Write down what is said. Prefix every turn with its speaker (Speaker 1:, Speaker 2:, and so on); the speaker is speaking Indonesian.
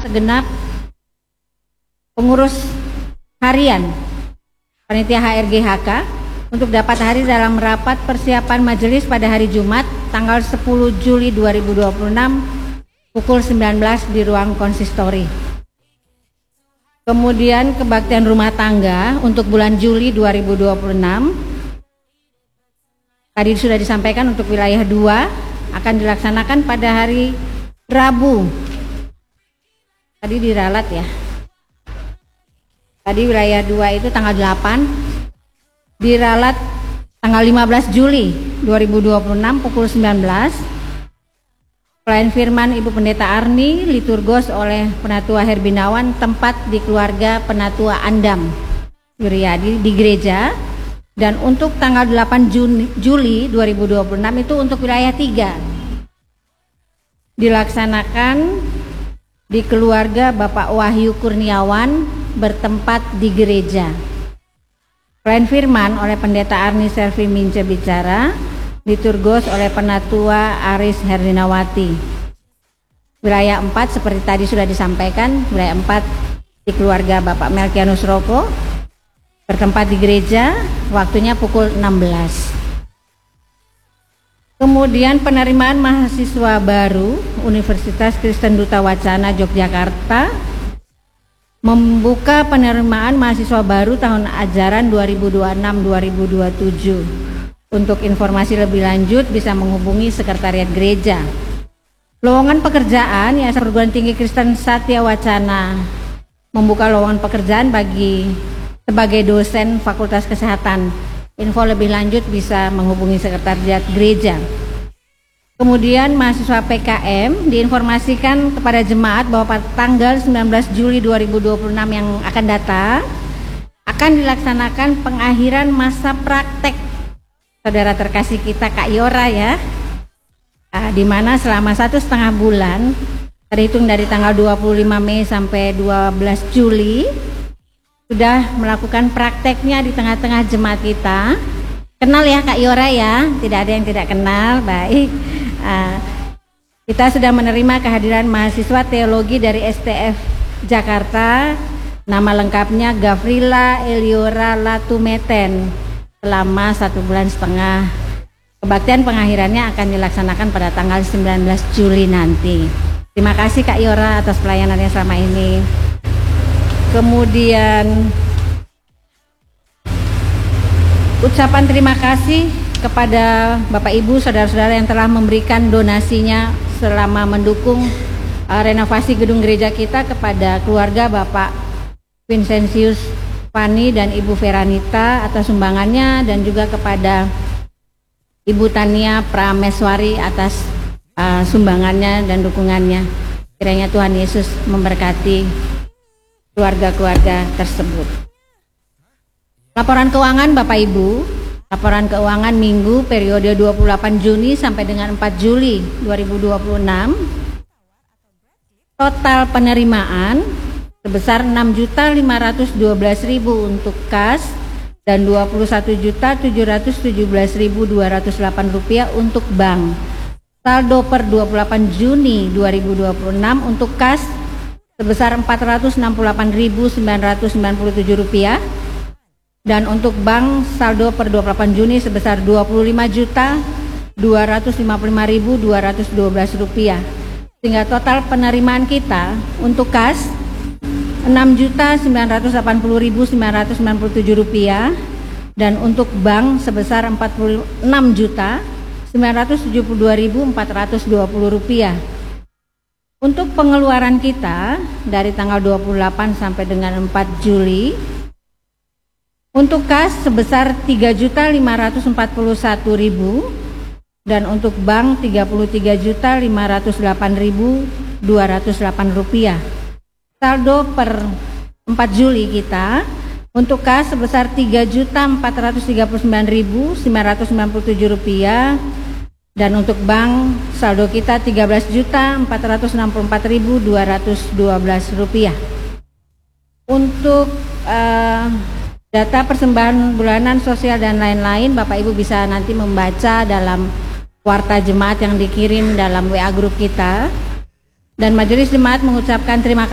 Speaker 1: segenap pengurus harian Panitia HRGHK untuk dapat hadir dalam rapat persiapan majelis pada hari Jumat tanggal 10 Juli 2026 pukul 19 di ruang konsistori. Kemudian kebaktian rumah tangga untuk bulan Juli 2026 tadi sudah disampaikan untuk wilayah 2 akan dilaksanakan pada hari Rabu. Tadi diralat ya. Tadi wilayah 2 itu tanggal 8, diralat tanggal 15 Juli 2026 pukul 19. Pelayan firman Ibu Pendeta Arni, liturgos oleh Penatua Herbinawan, tempat di keluarga Penatua Andam Yuryadi di gereja. Dan untuk tanggal 8 Juli 2026 itu untuk wilayah 3 dilaksanakan di keluarga Bapak Wahyu Kurniawan bertempat di gereja. Pelayan firman oleh Pendeta Arni Selvi Mince Bicara, liturgos oleh Penatua Aris Herdinawati. Wilayah 4 seperti tadi sudah disampaikan, wilayah 4 di keluarga Bapak Melkianus Roko bertempat di gereja, waktunya pukul 16. Kemudian penerimaan mahasiswa baru Universitas Kristen Duta Wacana Yogyakarta membuka penerimaan mahasiswa baru tahun ajaran 2026-2027. Untuk informasi lebih lanjut bisa menghubungi Sekretariat Gereja. Lowongan pekerjaan Yayasan Perguruan Tinggi Kristen Satya Wacana membuka lowongan pekerjaan sebagai dosen Fakultas Kesehatan. Info lebih lanjut bisa menghubungi Sekretariat Gereja. Kemudian mahasiswa PKM diinformasikan kepada jemaat bahwa pada tanggal 19 Juli 2026 yang akan datang akan dilaksanakan pengakhiran masa praktek saudara terkasih kita Kak Yora ya, di mana selama 1,5 bulan terhitung dari tanggal 25 Mei sampai 12 Juli sudah melakukan prakteknya di tengah-tengah jemaat kita. Kenal ya Kak Yora ya, tidak ada yang tidak kenal. Baik, kita sudah menerima kehadiran mahasiswa teologi dari STF Jakarta, nama lengkapnya Gavrila Eliora Latumeten, selama 1,5 bulan. Kebaktian pengakhirannya akan dilaksanakan pada tanggal 19 Juli nanti. Terima kasih Kak Yora atas pelayanannya selama ini. Kemudian ucapan terima kasih kepada Bapak Ibu saudara-saudara yang telah memberikan donasinya selama mendukung renovasi gedung gereja kita, kepada keluarga Bapak Vincentius Fani dan Ibu Veranita atas sumbangannya, dan juga kepada Ibu Tania Prameswari atas sumbangannya dan dukungannya. Kiranya Tuhan Yesus memberkati keluarga-keluarga tersebut. Laporan keuangan Bapak Ibu, laporan keuangan minggu periode 28 Juni sampai dengan 4 Juli 2026. Total penerimaan sebesar 6.512.000 untuk kas dan 21.717.208 rupiah untuk bank. Saldo per 28 Juni 2026 untuk kas sebesar 468.997 rupiah. Dan untuk bank saldo per 28 Juni sebesar 25.255.212 rupiah. Sehingga total penerimaan kita untuk kas 6.980.997 rupiah, dan untuk bank sebesar 46.972.420 rupiah. Untuk pengeluaran kita dari tanggal 28 sampai dengan 4 Juli, untuk kas sebesar 3.541.000 dan untuk bank 33.508.208 rupiah. Saldo per 4 Juli kita untuk kas sebesar 3.439.997 rupiah, dan untuk bank saldo kita 13.464.212 rupiah. Untuk data persembahan bulanan sosial dan lain-lain, Bapak Ibu bisa nanti membaca dalam warta jemaat yang dikirim dalam WA grup kita. Dan Majelis Jemaat mengucapkan terima kasih